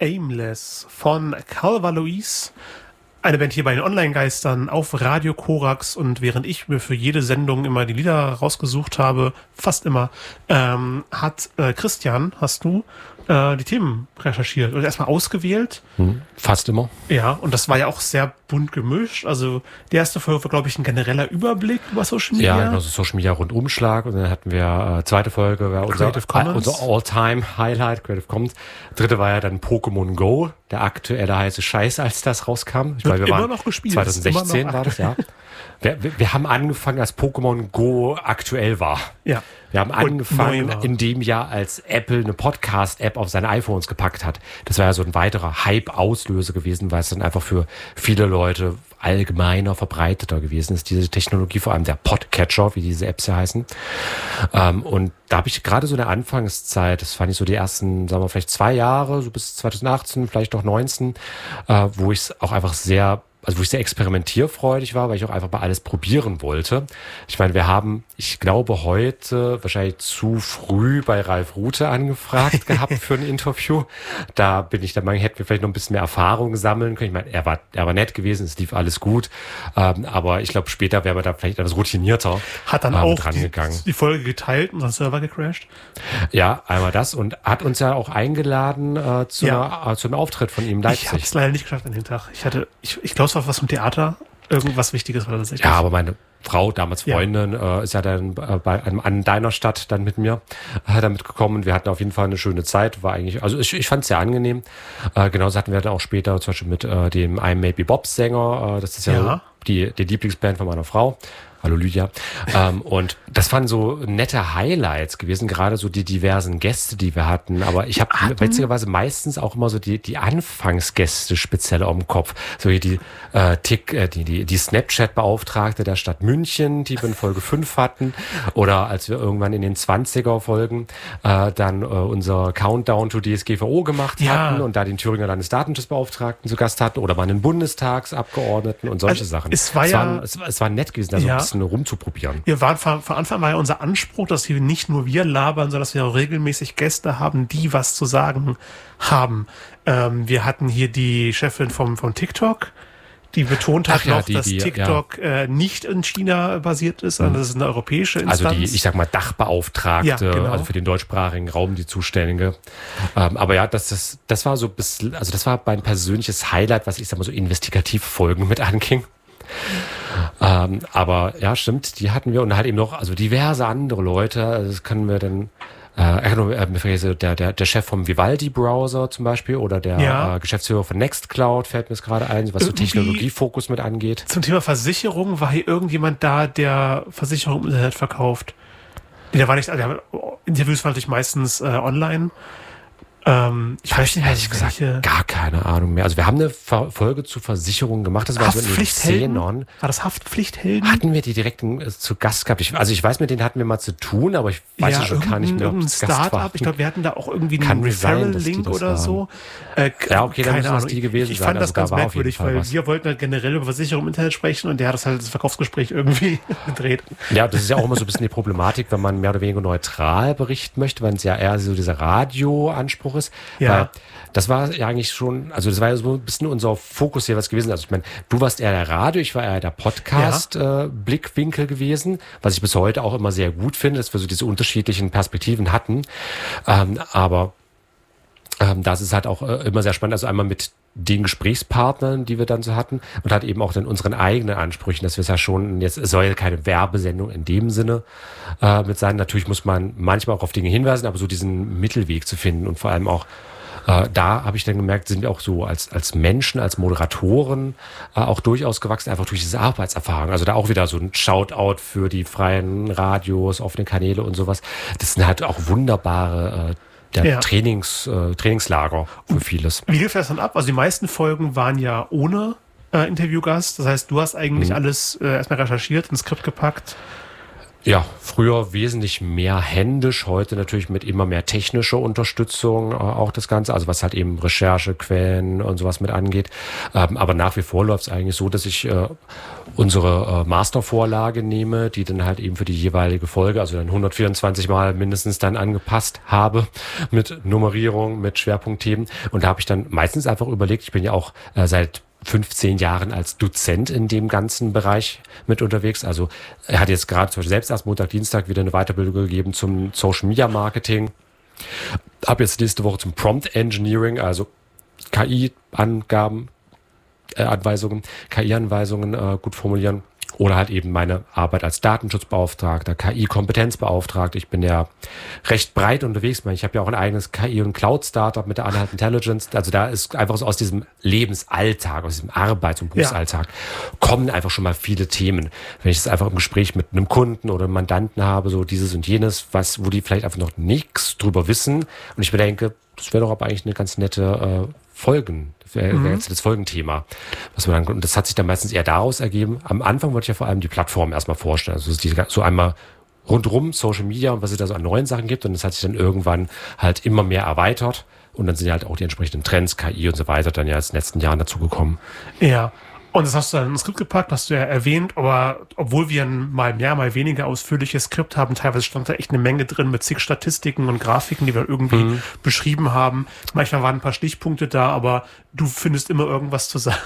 Aimless von Calva Louise. Eine Band hier bei den Online-Geistern auf Radio Korax. Und während ich mir für jede Sendung immer die Lieder rausgesucht habe, fast immer, hat Christian, hast du die Themen recherchiert oder erstmal ausgewählt. Fast immer. Ja, und das war ja auch sehr bunt gemischt. Also die erste Folge war, glaube ich, ein genereller Überblick über Social Media. Ja, genau, so Social Media Rundumschlag. Und dann hatten wir zweite Folge, war unser All-Time-Highlight, Creative Commons. Dritte war ja dann Pokémon Go, der aktuelle heiße Scheiß, als das rauskam. Ich meine, wir waren noch gespielt. 2016 war das, ja. Wir haben angefangen, als Pokémon Go aktuell war. Ja. Wir haben angefangen in dem Jahr, als Apple eine Podcast-App auf seine iPhones gepackt hat. Das war ja so ein weiterer Hype-Auslöser gewesen, weil es dann einfach für viele Leute allgemeiner verbreiteter gewesen ist, diese Technologie, vor allem der Podcatcher, wie diese Apps ja heißen. Und da habe ich gerade so eine Anfangszeit, das fand ich so die ersten, sagen wir vielleicht 2 Jahre, so bis 2018, vielleicht noch 19, wo ich es auch einfach wo ich sehr experimentierfreudig war, weil ich auch einfach mal alles probieren wollte. Ich meine, wir haben, ich glaube, heute wahrscheinlich zu früh bei Ralf Rute angefragt gehabt für ein Interview. Da bin ich der Meinung, hätten wir vielleicht noch ein bisschen mehr Erfahrung sammeln können. Ich meine, er war nett gewesen, es lief alles gut. Aber ich glaube, später wären wir da vielleicht etwas routinierter hat dann auch die Folge geteilt und den Server gecrashed. Ja, einmal das und hat uns ja auch eingeladen zu einem Auftritt von ihm in Leipzig. Ich habe es leider nicht geschafft an dem Tag. Ich glaube, es war was vom Theater. Irgendwas Wichtiges war das tatsächlich. Ja, aber meine Frau, damals Freundin, ist ja dann an deiner Stadt dann mit mir damit gekommen. Wir hatten auf jeden Fall eine schöne Zeit. War eigentlich, also ich fand es sehr angenehm. Genauso hatten wir dann auch später zum Beispiel mit dem I'm Maybe Bobs Sänger. Das ist ja die Lieblingsband von meiner Frau. Hallo Lydia. Und das waren so nette Highlights gewesen, gerade so die diversen Gäste, die wir hatten. Aber ich habe witzigerweise meistens auch immer so die Anfangsgäste speziell im Kopf. So wie die Snapchat-Beauftragte der Stadt München, die wir in Folge 5 hatten. Oder als wir irgendwann in den 20er-Folgen dann unser Countdown to DSGVO gemacht hatten und da den Thüringer Landesdatenschutzbeauftragten zu Gast hatten oder mal einen Bundestagsabgeordneten und solche Sachen. Es war nett gewesen, also ein bisschen rumzuprobieren. Wir waren von Anfang an ja unser Anspruch, dass wir nicht nur wir labern, sondern dass wir auch regelmäßig Gäste haben, die was zu sagen haben. Wir hatten hier die Chefin vom TikTok, die betont hat dass TikTok nicht in China basiert ist, sondern das ist eine europäische Instanz. Also die, ich sag mal, Dachbeauftragte, also für den deutschsprachigen Raum die Zuständige. Aber ja, das war so das war mein persönliches Highlight, was ich sag mal so investigative Folgen mit anging. Aber ja, stimmt, die hatten wir und halt eben noch, also diverse andere Leute, also das können wir dann, der Chef vom Vivaldi-Browser zum Beispiel oder der Geschäftsführer von Nextcloud fällt mir jetzt gerade ein, was so Technologiefokus mit angeht. Zum Thema Versicherung war hier irgendjemand da, der Versicherung im Internet verkauft. Der war nicht, Interviews waren natürlich meistens online. Ich weiß nicht, ehrlich gesagt, gar keine Ahnung mehr. Also wir haben eine Folge zu Versicherungen gemacht. Das war so in den 10ern. War das Haftpflichthelden? Hatten wir die direkt zu Gast gehabt? Ich weiß, mit denen hatten wir mal zu tun, aber ich weiß ja schon gar nicht mehr, ob es Gast war. Ich glaube, wir hatten da auch irgendwie einen Referral-Link oder so. Ja, okay, dann müssen das die gewesen sein. Ich fand das ganz merkwürdig, weil wir wollten halt generell über Versicherung im Internet sprechen und der hat das Verkaufsgespräch irgendwie gedreht. Ja, das ist ja auch immer so ein bisschen die Problematik, wenn man mehr oder weniger neutral berichten möchte, weil es ja eher so dieser Radioanspruch ist. Ja. Weil das war ja eigentlich schon, also das war ja so ein bisschen unser Fokus hier was gewesen. Also ich meine, du warst eher der Radio, ich war eher der Podcast-Blickwinkel gewesen, was ich bis heute auch immer sehr gut finde, dass wir so diese unterschiedlichen Perspektiven hatten. Aber das ist halt auch immer sehr spannend. Also einmal mit den Gesprächspartnern, die wir dann so hatten und halt eben auch dann unseren eigenen Ansprüchen, dass wir es ja schon, jetzt soll ja keine Werbesendung in dem Sinne mit sein. Natürlich muss man manchmal auch auf Dinge hinweisen, aber so diesen Mittelweg zu finden und vor allem auch da habe ich dann gemerkt, sind wir auch so als Menschen, als Moderatoren auch durchaus gewachsen, einfach durch diese Arbeitserfahrung. Also da auch wieder so ein Shoutout für die freien Radios, offene Kanäle und sowas. Das sind halt auch wunderbare Trainingslager für vieles. Wie lief das dann ab? Also die meisten Folgen waren ja ohne Interviewgast. Das heißt, du hast eigentlich alles erstmal recherchiert, ins Skript gepackt. Ja, früher wesentlich mehr händisch, heute natürlich mit immer mehr technischer Unterstützung auch das Ganze, also was halt eben Recherche, Quellen und sowas mit angeht. Aber nach wie vor läuft es eigentlich so, dass ich unsere Mastervorlage nehme, die dann halt eben für die jeweilige Folge, also dann 124 Mal mindestens dann angepasst habe mit Nummerierung, mit Schwerpunktthemen. Und da habe ich dann meistens einfach überlegt, ich bin ja auch seit 15 Jahren als Dozent in dem ganzen Bereich mit unterwegs. Also er hat jetzt gerade zum Beispiel selbst erst Montag, Dienstag wieder eine Weiterbildung gegeben zum Social Media Marketing. Habe jetzt nächste Woche zum Prompt Engineering, also KI-Angaben, Anweisungen, KI-Anweisungen gut formulieren. Oder halt eben meine Arbeit als Datenschutzbeauftragter, KI-Kompetenzbeauftragter. Ich bin ja recht breit unterwegs. Ich habe ja auch ein eigenes KI- und Cloud-Startup mit der Anhalt Intelligence. Also da ist einfach so aus diesem Lebensalltag, aus diesem Arbeits- und Berufsalltag kommen einfach schon mal viele Themen. Wenn ich das einfach im Gespräch mit einem Kunden oder einem Mandanten habe, so dieses und jenes, wo die vielleicht einfach noch nichts drüber wissen. Und ich mir denke, das wäre doch aber eigentlich eine ganz nette Folgen. Wäre jetzt das Folgenthema. Und das hat sich dann meistens eher daraus ergeben. Am Anfang wollte ich ja vor allem die Plattform erstmal vorstellen. Also so einmal rundrum Social Media und was es da so an neuen Sachen gibt. Und das hat sich dann irgendwann halt immer mehr erweitert. Und dann sind ja halt auch die entsprechenden Trends, KI und so weiter, dann ja in den letzten Jahren dazugekommen. Ja. Und das hast du dann in ein Skript gepackt, hast du ja erwähnt, aber obwohl wir ein mal mehr, mal weniger ausführliches Skript haben, teilweise stand da echt eine Menge drin mit zig Statistiken und Grafiken, die wir irgendwie beschrieben haben. Manchmal waren ein paar Stichpunkte da, aber du findest immer irgendwas zu sagen.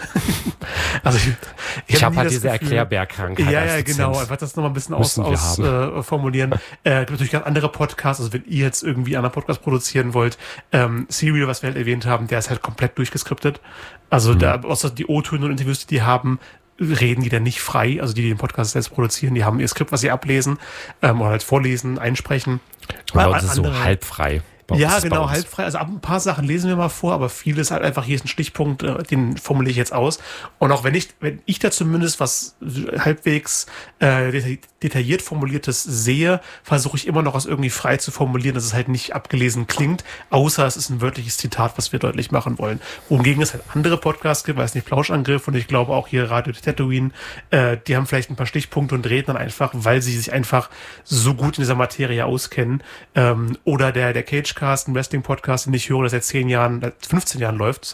Also ich habe halt diese Erklärbergkrankheit. Ja, genau. Einfach das nochmal ein bisschen ausformulieren. Gibt natürlich ganz andere Podcasts, also wenn ihr jetzt irgendwie einen anderen Podcast produzieren wollt, Serial, was wir halt erwähnt haben, der ist halt komplett durchgeskriptet. Also da, außer die O-Töne und Interviews, die haben, reden die dann nicht frei, also die den Podcast selbst produzieren, die haben ihr Skript, was sie ablesen oder halt vorlesen, einsprechen. Genau, das ist so halbfrei. Ja, genau, halbfrei. Also ein paar Sachen lesen wir mal vor, aber vieles halt einfach, hier ist ein Stichpunkt, den formuliere ich jetzt aus. Und auch wenn ich da zumindest was halbwegs detailliert formuliertes sehe, versuche ich immer noch was irgendwie frei zu formulieren, dass es halt nicht abgelesen klingt, außer es ist ein wörtliches Zitat, was wir deutlich machen wollen. Wohingegen es halt andere Podcasts gibt, weiß nicht, Plauschangriff und ich glaube auch hier Radio Tatooine, die haben vielleicht ein paar Stichpunkte und reden dann einfach, weil sie sich einfach so gut in dieser Materie auskennen. Oder der Cagecast, ein Wrestling-Podcast, den ich höre, der seit 15 Jahren läuft,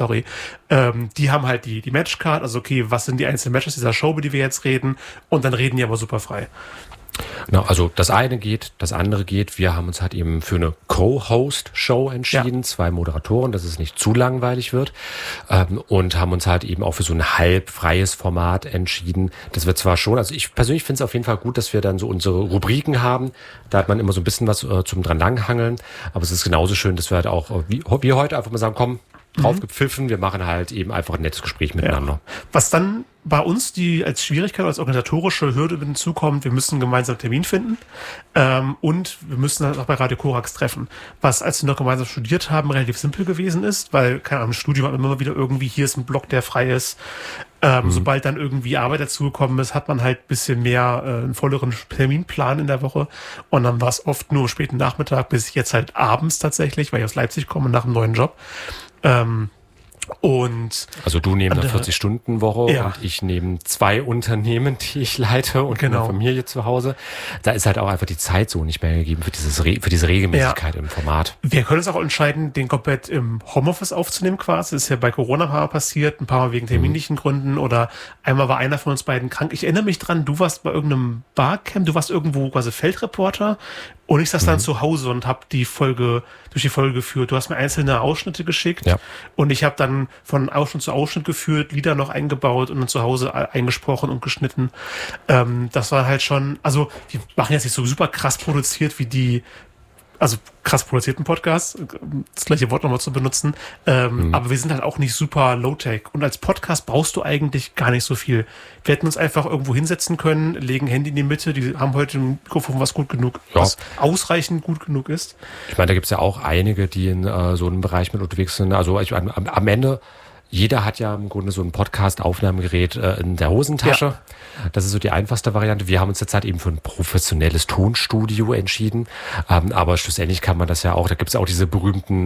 die haben halt die Matchcard, also okay, was sind die einzelnen Matches dieser Show, über die wir jetzt reden, und dann reden die aber super frei. Genau, also das eine geht, das andere geht. Wir haben uns halt eben für eine Co-Host-Show entschieden, 2 Moderatoren, dass es nicht zu langweilig wird, und haben uns halt eben auch für so ein halbfreies Format entschieden. Das wird zwar schon, also ich persönlich finde es auf jeden Fall gut, dass wir dann so unsere Rubriken haben. Da hat man immer so ein bisschen was zum dran langhangeln, aber es ist genauso schön, dass wir halt auch, wie heute, einfach mal sagen, komm, drauf gepfiffen, wir machen halt eben einfach ein nettes Gespräch miteinander. Ja. Was dann bei uns als Schwierigkeit, als organisatorische Hürde hinzukommt, wir müssen gemeinsam einen Termin finden und wir müssen halt auch bei Radio Korax treffen. Was, als wir noch gemeinsam studiert haben, relativ simpel gewesen ist, weil, keine Ahnung, im Studium hat man immer wieder irgendwie, hier ist ein Block, der frei ist. Sobald dann irgendwie Arbeit dazugekommen ist, hat man halt ein bisschen mehr einen volleren Terminplan in der Woche. Und dann war es oft nur späten Nachmittag bis jetzt halt abends tatsächlich, weil ich aus Leipzig komme nach einem neuen Job. Und also du neben der 40-Stunden-Woche und ich neben 2 Unternehmen, die ich leite und eine Familie zu Hause. Da ist halt auch einfach die Zeit so nicht mehr gegeben für diese Regelmäßigkeit im Format. Wir können uns auch entscheiden, den komplett im Homeoffice aufzunehmen quasi. Das ist ja bei Corona mal passiert, ein paar Mal wegen terminlichen Gründen oder einmal war einer von uns beiden krank. Ich erinnere mich dran, du warst bei irgendeinem Barcamp, du warst irgendwo quasi Feldreporter und ich saß dann zu Hause und habe durch die Folge geführt. Du hast mir einzelne Ausschnitte geschickt und ich habe dann von Ausschnitt zu Ausschnitt geführt, Lieder noch eingebaut und dann zu Hause eingesprochen und geschnitten. Das war halt schon, also die machen jetzt nicht so super krass produziert wie die, also krass produzierten Podcasts, das gleiche Wort nochmal zu benutzen, aber wir sind halt auch nicht super Low-Tech und als Podcast brauchst du eigentlich gar nicht so viel. Wir hätten uns einfach irgendwo hinsetzen können, legen Handy in die Mitte, die haben heute ein Mikrofon, was gut genug, was ausreichend gut genug ist. Ich meine, da gibt's ja auch einige, die in so einem Bereich mit unterwegs sind, also am Ende jeder hat ja im Grunde so ein Podcast-Aufnahmegerät in der Hosentasche. Ja. Das ist so die einfachste Variante. Wir haben uns jetzt halt eben für ein professionelles Tonstudio entschieden. Aber schlussendlich kann man das ja auch, da gibt es auch diese berühmten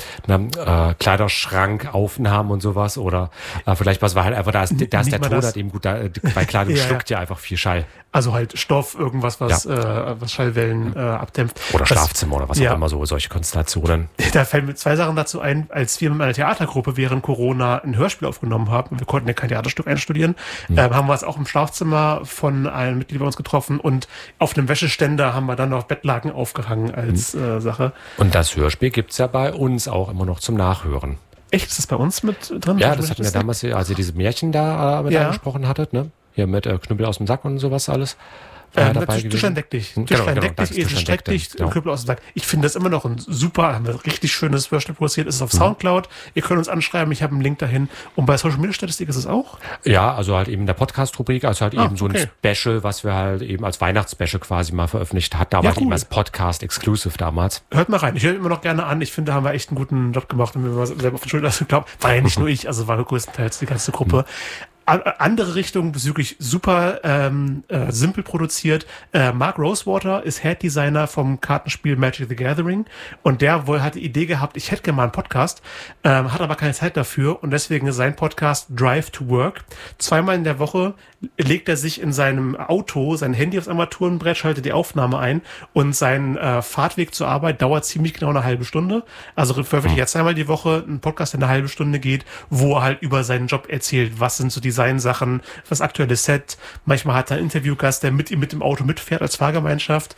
Kleiderschrank-Aufnahmen und sowas. Oder vielleicht was war halt einfach, da ist der Ton halt eben gut, bei Kleidung schluckt ja einfach viel Schall. Also halt Stoff, irgendwas, was Schallwellen abdämpft. Oder Schlafzimmer oder was auch immer, so solche Konstellationen. Da fallen mir zwei Sachen dazu ein. Als wir mit meiner Theatergruppe während Corona ein Hörspiel aufgenommen haben, wir konnten ja kein Theaterstück einstudieren, haben wir es auch im Schlafzimmer von einem Mitglied bei uns getroffen und auf einem Wäscheständer haben wir dann noch Bettlaken aufgehangen als Sache. Und das Hörspiel gibt's ja bei uns auch immer noch zum Nachhören. Echt? Ist das bei uns mit drin? Ja, das hatten wir damals, als ihr diese Märchen da mit angesprochen hattet, ne? Hier mit Knüppel aus dem Sack und sowas alles. Tischlein deck dich. Tischlein deck dich, Esel streck dich, Knüppel aus dem Sack. Ich finde das immer noch ein super, haben wir richtig schönes Hörspiel produziert. Es ist auf Soundcloud. Ihr könnt uns anschreiben, ich habe einen Link dahin. Und bei Social Media Statistik ist es auch? Ja, also halt eben in der Podcast-Rubrik, also halt eben so ein Special, was wir halt eben als Weihnachtsspecial quasi mal veröffentlicht hatten, aber halt eben als Podcast-Exclusive damals. Hört mal rein. Ich höre immer noch gerne an. Ich finde, da haben wir echt einen guten Job gemacht und wir selber auf den Schultern geglaubt. War ja nicht nur ich, also war größtenteils die ganze Gruppe. Andere Richtung, wirklich super simpel produziert. Mark Rosewater ist Head Designer vom Kartenspiel Magic the Gathering und der hat die Idee gehabt, ich hätte gerne mal einen Podcast, hat aber keine Zeit dafür und deswegen ist sein Podcast Drive to Work. 2-mal in der Woche legt er sich in seinem Auto sein Handy aufs Armaturenbrett, schaltet die Aufnahme ein und sein Fahrtweg zur Arbeit dauert ziemlich genau eine halbe Stunde. Also veröffentlicht er 2-mal die Woche einen Podcast, der eine halbe Stunde geht, wo er halt über seinen Job erzählt, was sind so die Designsachen, das aktuelle Set. Manchmal hat er einen Interviewgast, der mit ihm mit dem Auto mitfährt als Fahrgemeinschaft.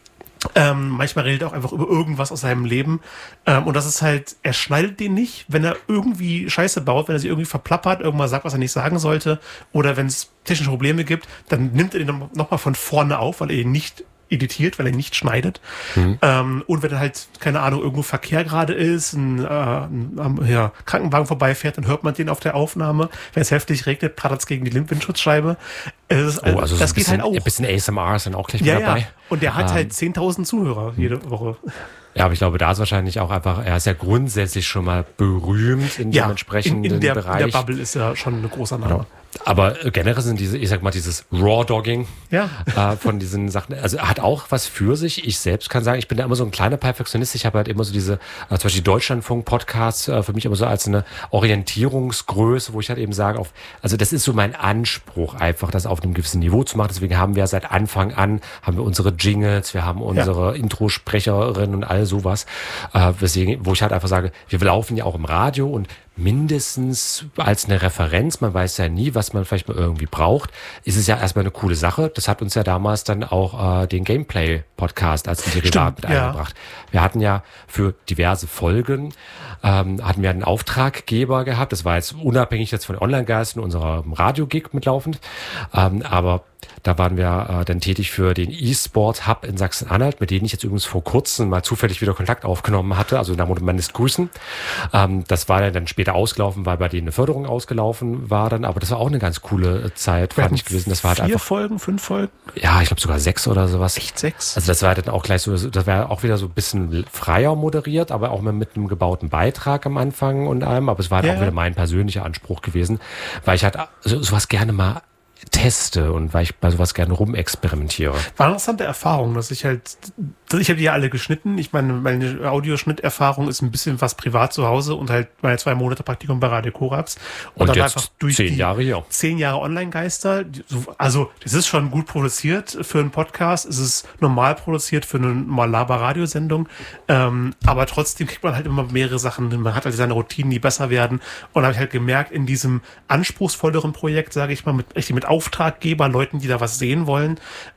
Manchmal redet er auch einfach über irgendwas aus seinem Leben. Und das ist halt, er schneidet den nicht, wenn er irgendwie Scheiße baut, wenn er sich irgendwie verplappert, irgendwas sagt, was er nicht sagen sollte, oder wenn es technische Probleme gibt, dann nimmt er den nochmal von vorne auf, weil er ihn nicht editiert, weil er nicht schneidet. Und wenn halt, keine Ahnung, irgendwo Verkehr gerade ist, ein Krankenwagen vorbeifährt, dann hört man den auf der Aufnahme. Wenn es heftig regnet, prattert es gegen die Windschutzscheibe. Also das geht halt auch. Ein bisschen ASMR ist dann auch gleich mit dabei. Ja. Und der hat halt 10.000 Zuhörer jede Woche. Ja, aber ich glaube, da ist wahrscheinlich auch einfach, er ist ja grundsätzlich schon mal berühmt in dem entsprechenden Bereich. In der Bubble ist er schon ein großer Name. Genau. Aber generell sind dieses Raw-Dogging von diesen Sachen, also hat auch was für sich. Ich selbst kann sagen, ich bin da immer so ein kleiner Perfektionist. Ich habe halt immer so diese, zum Beispiel Deutschlandfunk-Podcasts für mich immer so als eine Orientierungsgröße, wo ich halt eben sage, also das ist so mein Anspruch, einfach das auf einem gewissen Niveau zu machen. Deswegen haben wir seit Anfang an, haben wir unsere Jingles, wir haben unsere Introsprecherin und all sowas. Weswegen, wo ich halt einfach sage, wir laufen ja auch im Radio und mindestens als eine Referenz, man weiß ja nie, was man vielleicht mal irgendwie braucht, ist es ja erstmal eine coole Sache. Das hat uns ja damals dann auch den Gameplay-Podcast als ein Derivat mit eingebracht. Wir hatten ja für diverse Folgen, hatten wir einen Auftraggeber gehabt, das war jetzt unabhängig jetzt von Online-Geisten, unserem Radio-Gig mitlaufend, aber da waren wir dann tätig für den E-Sport-Hub in Sachsen-Anhalt, mit denen ich jetzt übrigens vor kurzem mal zufällig wieder Kontakt aufgenommen hatte, also da wurde man nicht grüßen. Das war dann später ausgelaufen, weil bei denen eine Förderung ausgelaufen war dann, aber das war auch eine ganz coole Zeit, fand ich gewesen. Das war halt 4 Folgen, 5 Folgen? Ja, ich glaube sogar 6 oder sowas. Echt 6? Also das war dann auch gleich so, das war auch wieder so ein bisschen freier moderiert, aber auch mit einem gebauten Beitrag am Anfang und allem, aber es war halt auch wieder mein persönlicher Anspruch gewesen, weil ich halt sowas gerne mal teste und weil ich bei sowas gerne rumexperimentiere. War eine interessante Erfahrung, dass ich habe die ja alle geschnitten. Ich meine Audioschnitterfahrung ist ein bisschen was privat zu Hause und halt meine 2 Monate Praktikum bei Radio Korax. Und dann jetzt einfach durch 10 Jahre hier. 10 Jahre Online-Geister. Also, das ist schon gut produziert für einen Podcast. Es ist normal produziert für eine Laber-Radiosendung. Aber trotzdem kriegt man halt immer mehrere Sachen. Man hat halt seine Routinen, die besser werden. Und da habe ich halt gemerkt, in diesem anspruchsvolleren Projekt, sage ich mal, mit Auftraggeber, Leuten, die da was sehen wollen,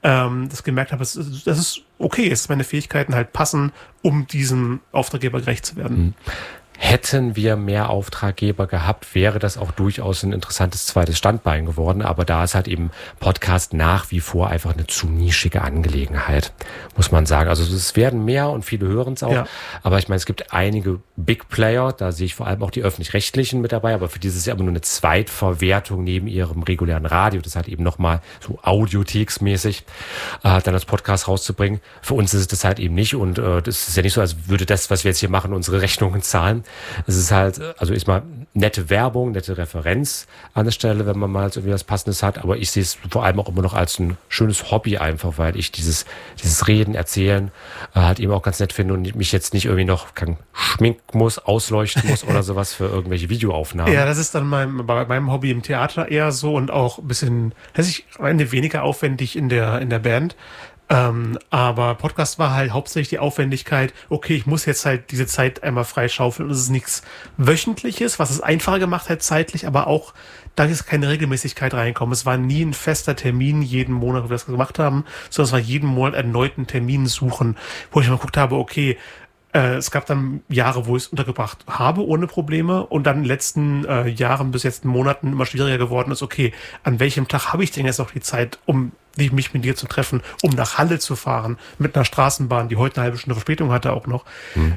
das gemerkt habe, das ist okay, dass meine Fähigkeiten halt passen, um diesem Auftraggeber gerecht zu werden. Hätten wir mehr Auftraggeber gehabt, wäre das auch durchaus ein interessantes zweites Standbein geworden. Aber da ist halt eben Podcast nach wie vor einfach eine zu nischige Angelegenheit, muss man sagen. Also es werden mehr und viele hören es auch. Ja. Aber ich meine, es gibt einige Big Player, da sehe ich vor allem auch die Öffentlich-Rechtlichen mit dabei. Aber für die ist es ja immer nur eine Zweitverwertung neben ihrem regulären Radio. Das halt eben nochmal so Audiotheksmäßig dann als Podcast rauszubringen. Für uns ist es das halt eben nicht. Und das ist ja nicht so, als würde das, was wir jetzt hier machen, unsere Rechnungen zahlen. Es ist halt, also ist mal nette Werbung, nette Referenz an der Stelle, wenn man mal irgendwie was Passendes hat. Aber ich sehe es vor allem auch immer noch als ein schönes Hobby einfach, weil ich dieses Reden, Erzählen halt eben auch ganz nett finde und mich jetzt nicht irgendwie noch schminken muss, ausleuchten muss oder sowas für irgendwelche Videoaufnahmen. Ja, das ist dann bei meinem Hobby im Theater eher so und auch ein bisschen, am Ende weniger aufwendig in der Band. Aber Podcast war halt hauptsächlich die Aufwendigkeit, okay, ich muss jetzt halt diese Zeit einmal freischaufeln und es ist nichts Wöchentliches, was es einfacher gemacht hat zeitlich, aber auch, da ist keine Regelmäßigkeit reinkommen. Es war nie ein fester Termin jeden Monat, wo wir das gemacht haben, sondern es war jeden Monat erneut einen Termin suchen, wo ich mal geguckt habe, okay, es gab dann Jahre, wo ich es untergebracht habe, ohne Probleme. Und dann in den letzten Jahren bis jetzt Monaten immer schwieriger geworden ist, okay, an welchem Tag habe ich denn jetzt noch die Zeit, um mich mit dir zu treffen, um nach Halle zu fahren, mit einer Straßenbahn, die heute eine halbe Stunde Verspätung hatte auch noch,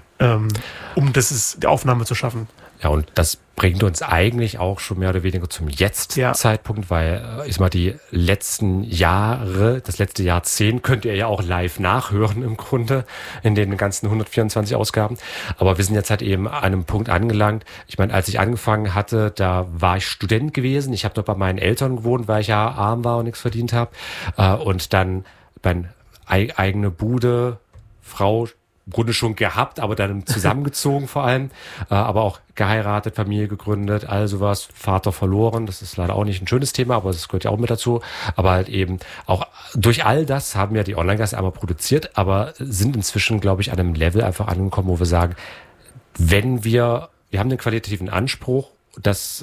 um die Aufnahme zu schaffen. Ja, und das bringt uns eigentlich auch schon mehr oder weniger zum Jetzt-Zeitpunkt, weil ich sag mal, die letzten Jahre, das letzte Jahrzehnt könnt ihr ja auch live nachhören im Grunde in den ganzen 124 Ausgaben. Aber wir sind jetzt halt eben an einem Punkt angelangt. Ich meine, als ich angefangen hatte, da war ich Student gewesen. Ich habe noch bei meinen Eltern gewohnt, weil ich ja arm war und nichts verdient habe. Und dann meine eigene Bude, Frau, im Grunde schon gehabt, aber dann zusammengezogen vor allem, aber auch geheiratet, Familie gegründet, all sowas, Vater verloren, das ist leider auch nicht ein schönes Thema, aber das gehört ja auch mit dazu, aber halt eben auch durch all das haben wir die Online-Geister einmal produziert, aber sind inzwischen, glaube ich, an einem Level einfach angekommen, wo wir sagen, wenn wir haben den qualitativen Anspruch, das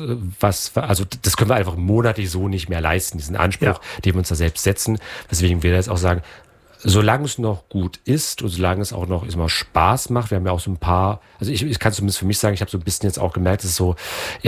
können wir einfach monatlich so nicht mehr leisten, diesen Anspruch, den wir uns da selbst setzen, weswegen wir jetzt auch sagen, solange es noch gut ist und solange es auch noch immer Spaß macht, wir haben ja auch so ein paar, also ich kann zumindest für mich sagen, ich habe so ein bisschen jetzt auch gemerkt, es ist so,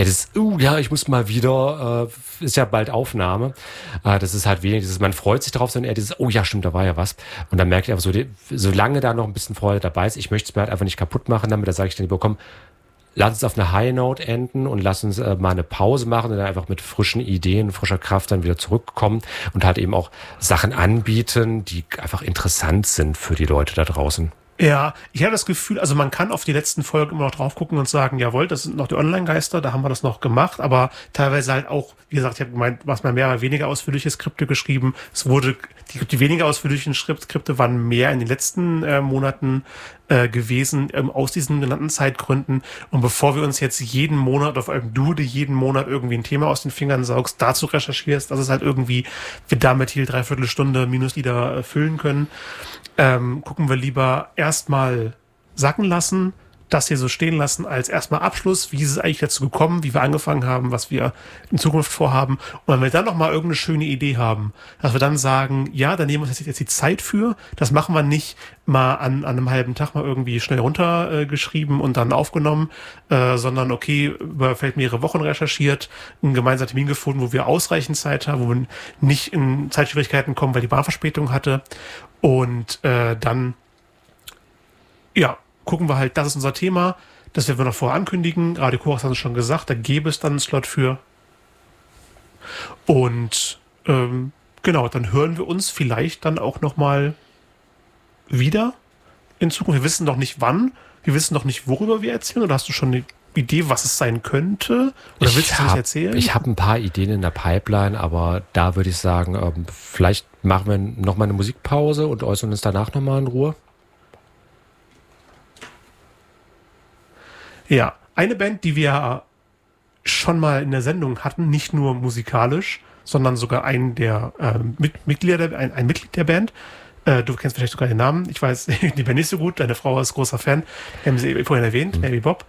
ich muss mal wieder, ist ja bald Aufnahme, das ist halt weniger dieses, man freut sich drauf, sondern eher dieses, oh ja, stimmt, da war ja was. Und dann merke ich einfach so, solange da noch ein bisschen Freude dabei ist, ich möchte es mir halt einfach nicht kaputt machen, damit da sage ich dann lieber, komm, lass uns auf eine High Note enden und lass uns mal eine Pause machen und dann einfach mit frischen Ideen, frischer Kraft dann wieder zurückkommen und halt eben auch Sachen anbieten, die einfach interessant sind für die Leute da draußen. Ja, ich habe das Gefühl, also man kann auf die letzten Folgen immer noch drauf gucken und sagen, jawohl, das sind noch die Online-Geister, da haben wir das noch gemacht, aber teilweise halt auch, wie gesagt, ich habe gemeint, was mal mehr oder weniger ausführliche Skripte geschrieben. Es wurde, die weniger ausführlichen Skripte waren mehr in den letzten Monaten gewesen, aus diesen genannten Zeitgründen. Und bevor wir uns jetzt jeden Monat auf einem Dude jeden Monat irgendwie ein Thema aus den Fingern saugst, dazu recherchierst, dass es halt irgendwie, wir damit hier 3/4 Stunde Minuslieder füllen können, gucken wir lieber erstmal sacken lassen, das hier so stehen lassen als erstmal Abschluss, wie ist es eigentlich dazu gekommen, wie wir angefangen haben, was wir in Zukunft vorhaben. Und wenn wir dann nochmal irgendeine schöne Idee haben, dass wir dann sagen, ja, dann nehmen wir uns jetzt die Zeit für, das machen wir nicht mal an einem halben Tag mal irgendwie schnell runtergeschrieben und dann aufgenommen, sondern okay, über vielleicht mehrere Wochen recherchiert, einen gemeinsamen Termin gefunden, wo wir ausreichend Zeit haben, wo wir nicht in Zeitschwierigkeiten kommen, weil die Bahnverspätung hatte. Und dann, ja, gucken wir halt, das ist unser Thema, das werden wir noch vorher ankündigen. Radio Korax hat es schon gesagt, da gäbe es dann einen Slot für. Und genau, dann hören wir uns vielleicht dann auch nochmal wieder in Zukunft. Wir wissen noch nicht wann, wir wissen noch nicht, worüber wir erzählen. Oder hast du schon eine Idee, was es sein könnte? Oder willst du das erzählen? Ich habe ein paar Ideen in der Pipeline, aber da würde ich sagen, vielleicht machen wir nochmal eine Musikpause und äußern uns danach nochmal in Ruhe. Ja, eine Band, die wir schon mal in der Sendung hatten, nicht nur musikalisch, sondern sogar ein Mitglied der Band. Du kennst vielleicht sogar den Namen. Ich weiß die Band nicht so gut. Deine Frau ist großer Fan. Wir haben sie vorhin erwähnt, Baby Bob.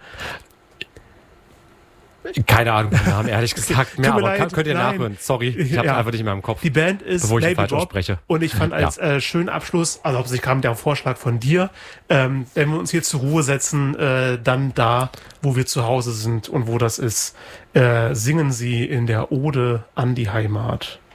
Keine Ahnung, den Namen, ehrlich gesagt mehr, aber könnt ihr nachhören. Sorry, ich habe einfach nicht mehr im Kopf. Die Band ist Baby Bob ausspreche. Und ich fand als schönen Abschluss, also hauptsächlich kam der Vorschlag von dir, wenn wir uns hier zur Ruhe setzen, dann da, wo wir zu Hause sind und wo das ist, singen sie in der Ode an die Heimat.